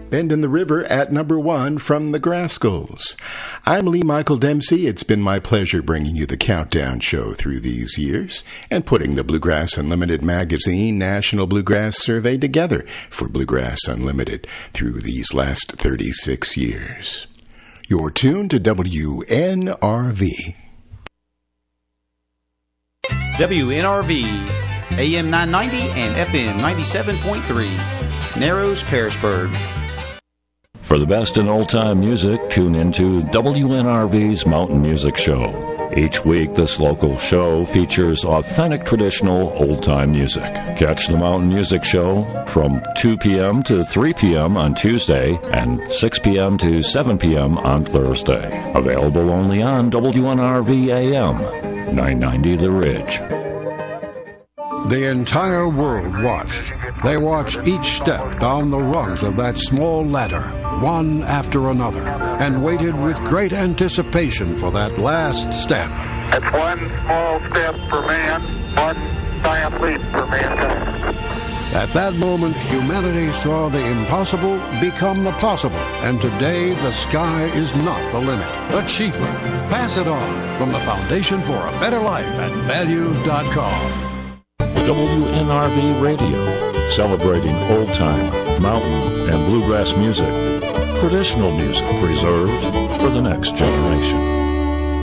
Bend in the River at number 1 from the Grascals. I'm Lee Michael Dempsey. It's been my pleasure bringing you the Countdown Show through these years and putting the Bluegrass Unlimited magazine National Bluegrass Survey together for Bluegrass Unlimited through these last 36 years. You're tuned to WNRV. WNRV, AM 990 and FM 97.3, Narrows, Pearisburg. For the best in old-time music, tune into WNRV's Mountain Music Show. Each week, this local show features authentic traditional old-time music. Catch the Mountain Music Show from 2 p.m. to 3 p.m. on Tuesday and 6 p.m. to 7 p.m. on Thursday. Available only on WNRV AM 990 The Ridge. The entire world watched. They watched each step down the rungs of that small ladder, one after another, and waited with great anticipation for that last step. It's one small step for man, one giant leap for mankind. At that moment, humanity saw the impossible become the possible, and today the sky is not the limit. Achievement. Pass it on from the Foundation for a Better Life at values.com. WNRV Radio, celebrating old-time, mountain, and bluegrass music. Traditional music preserved for the next generation.